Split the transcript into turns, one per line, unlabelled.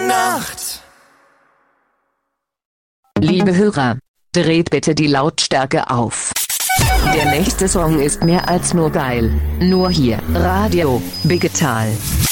Nacht.
Liebe Hörer, dreht bitte die Lautstärke auf. Der nächste Song ist mehr als nur geil. Nur hier, Radio Digital.